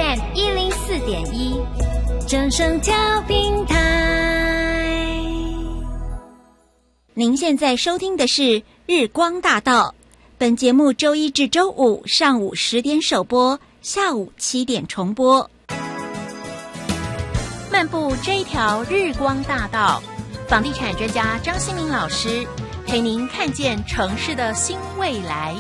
FM 104.1，正声调频台。 您现在收听的是日光大道，本节目周一至周五上午10点首播，下午7点重播。漫步这一条日光大道，房地产专家张新民老师陪您看见城市的新未来。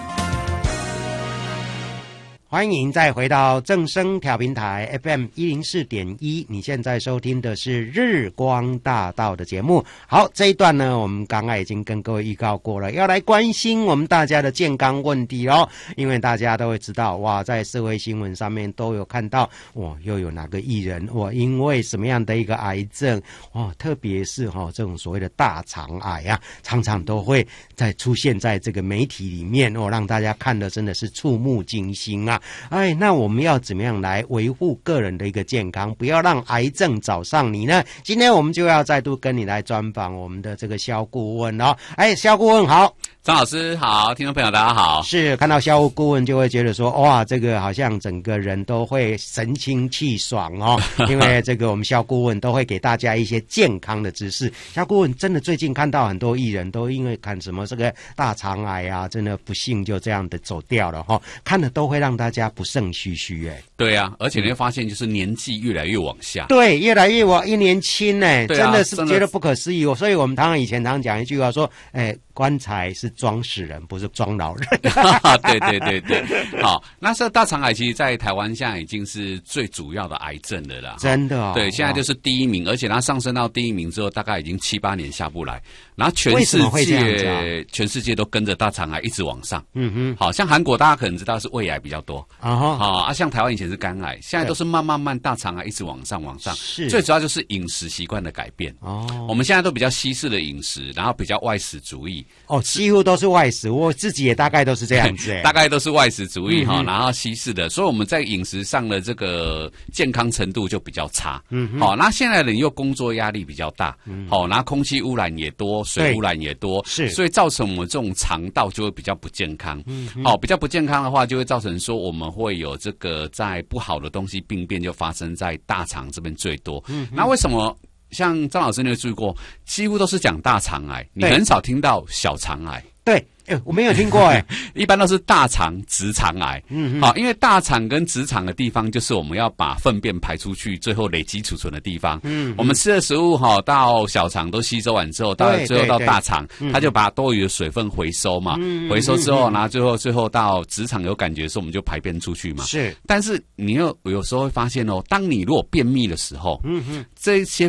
欢迎再回到正声调频台 FM 104.1，你现在收听的是日光大道的节目。好，这一段呢，我们刚刚已经跟各位预告过了，要来关心我们大家的健康问题哦。因为大家都会知道，哇，在社会新闻上面都有看到，哇，又有哪个艺人，哇，因为什么样的一个癌症，哇，特别是这种所谓的大肠癌啊，常常都会出现在这个媒体里面哦，让大家看的真的是触目惊心啊。哎，那我们要怎么样来维护个人的一个健康，不要让癌症找上你呢？今天我们就要再度跟你来专访我们的这个肖顾问哦。哎，肖顾问好。 张老师好，听众朋友大家好。 是，看到肖顾问就会觉得说，哇，这个好像整个人都会神清气爽哦，因为这个我们肖顾问都会给大家一些健康的知识。肖顾问真的最近看到很多艺人都因为看什么这个大肠癌啊，真的不幸就这样的走掉了哈，看了都会让大家不胜唏嘘哎。 对啊，而且你会发现就是年纪越来越往下。 对，越来越一年轻哎，真的是觉得不可思议。所以我们以前常讲一句话说，哎，棺材是装死人，不是装老人。 对对对对，好，那这大肠癌其实在台湾现在已经是最主要的癌症了啦， 真的哦。 对，现在就是第一名，而且它上升到第一名之后，大概已经7、8年下不来，然后全世界都跟着大肠癌一直往上。嗯哼，好像韩国大家可能知道是胃癌比较多啊，像台湾以前是肝癌，现在都是慢大肠癌一直往上。是，最主要就是饮食习惯的改变哦。我们现在都比较西式的饮食，然后比较外食主义哦，几乎都是外食，我自己也大概都是这样子大概都是外食主义哈，然后西式的，所以我们在饮食上的这个健康程度就比较差。好，那现在人又工作压力比较大，好，然后空气污染也多，水污染也多，是，所以造成我们这种肠道就会比较不健康。好，比较不健康的话，就会造成说我们会有这个在不好的东西病变就发生在大肠这边最多。那为什么？像张老师你有注意过，几乎都是讲大肠癌，你很少听到小肠癌。 对，我没有听过一般都是大肠、直肠癌。好，因为大肠跟直肠的地方就是我们要把粪便排出去，最后累积储存的地方。我们吃的食物到小肠都吸收完之后，最后到大肠，它就把多余的水分回收嘛，回收之后，然后最后到直肠有感觉的时候，我们就排便出去嘛。是，但是你有时候会发现当你如果便秘的时候，这些